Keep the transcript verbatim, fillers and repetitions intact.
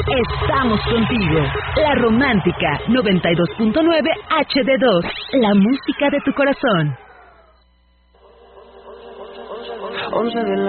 estamos contigo. La Romántica noventa y dos punto nueve H D dos, la música de tu corazón. once de la